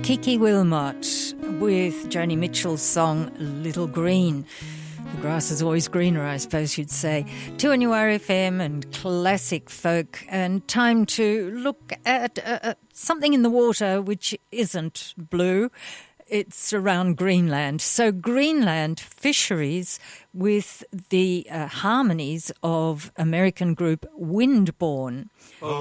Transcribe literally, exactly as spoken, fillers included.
Kiki Wilmot with Joni Mitchell's song Little Green. The grass is always greener, I suppose you'd say. two N U R F M and classic folk, and time to look at uh, something in the water which isn't blue. It's around Greenland. So Greenland Fisheries, with the uh, harmonies of American group Windborne.